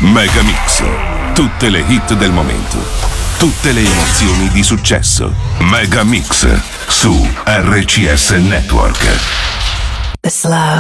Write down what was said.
Megamix. Tutte le hit del momento. Tutte le emozioni di successo. Megamix su RCS Network. It's love.